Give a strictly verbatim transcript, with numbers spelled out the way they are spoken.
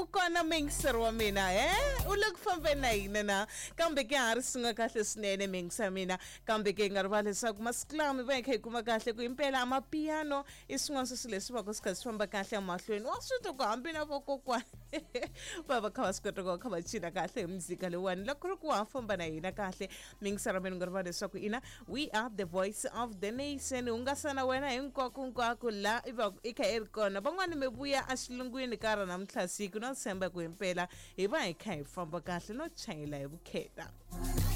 ukona mingisar wa mina eh u le ku fambeni na hina na kambe ke ha ri sunga kahle swinene mingisa mina kambe ke nga rivala leswaku masiku lama mi va hi kha hi kuma kahle ku impela amapiano i swin'wana swa swilo leswi va ku swi kha swi famba kahle emahlweni wa swi twa ku hambi na vakokwana va va kha va swi kota ku va kha va cina kahle hi muzika lowani loko ku ri ku wa famba na hina kahle mingisa ra mina nga rivala leswaku ina we are the voice of the nation hungasana wena hinkwako hinkwako la i va i kha i ri kona van'wani mi vuya a xilungwini ka ra namuntlha siku no tshemba ku himpela hi va hi kha hi famba kahle no chayela hi vukheta.